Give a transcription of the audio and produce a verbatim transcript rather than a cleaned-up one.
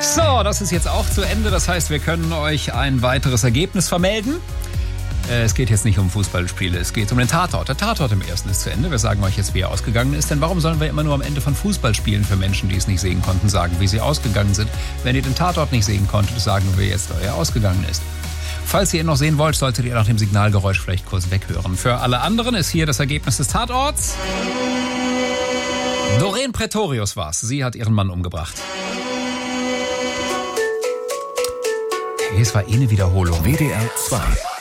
So, das ist jetzt auch zu Ende. Das heißt, wir können euch ein weiteres Ergebnis vermelden. Es geht jetzt nicht um Fußballspiele, es geht um den Tatort. Der Tatort im ersten ist zu Ende. Wir sagen euch jetzt, wie er ausgegangen ist. Denn warum sollen wir immer nur am Ende von Fußballspielen für Menschen, die es nicht sehen konnten, sagen, wie sie ausgegangen sind? Wenn ihr den Tatort nicht sehen konntet, sagen wir jetzt, wie er ausgegangen ist. Falls ihr ihn noch sehen wollt, solltet ihr nach dem Signalgeräusch vielleicht kurz weghören. Für alle anderen ist hier das Ergebnis des Tatorts. Doreen Pretorius war's. Sie hat ihren Mann umgebracht. Okay, es war eh eine Wiederholung. W D R zwei